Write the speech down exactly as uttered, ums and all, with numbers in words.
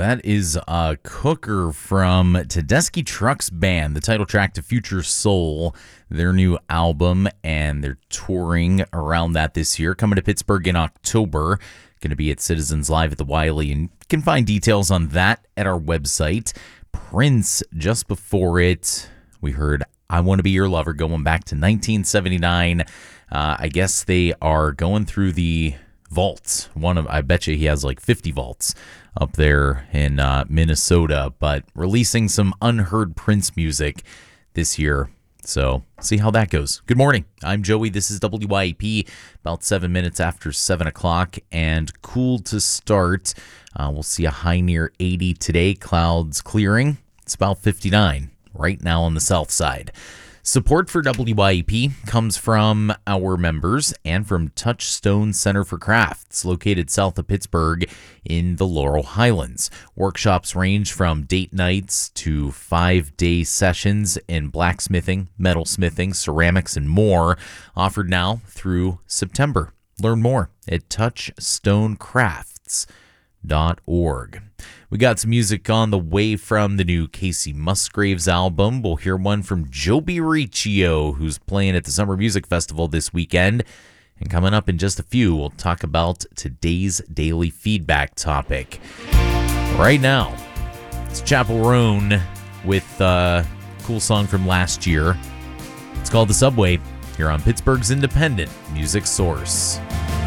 that is a cooker from Tedeschi Trucks Band, the title track to Future Soul, their new album, and they're touring around that this year, coming to Pittsburgh in October. Going to be at Citizens Live at the Wiley, and you can find details on that at our website. Prince, just before it, we heard I Want to Be Your Lover, going back to nineteen seventy-nine. Uh, I guess they are going through the vaults. One of, I bet you he has like fifty vaults up there in uh, Minnesota, but releasing some unheard Prince music this year. So see how that goes. Good morning. I'm Joey. This is W Y E P, about seven minutes after seven o'clock, and cool to start. Uh, we'll see a high near eighty today. Clouds clearing. It's about fifty-nine right now on the south side. Support for W Y E P comes from our members and from Touchstone Center for Crafts, located south of Pittsburgh in the Laurel Highlands. Workshops range from date nights to five-day sessions in blacksmithing, metalsmithing, ceramics, and more, offered now through September. Learn more at touchstone crafts dot org. We got some music on the way from the new Casey Musgraves album. We'll hear one from Joby Riccio, who's playing at the Summer Music Festival this weekend. And coming up in just a few, we'll talk about today's daily feedback topic. Right now, it's Chappell Roan with a cool song from last year. It's called The Subway, here on Pittsburgh's independent music source.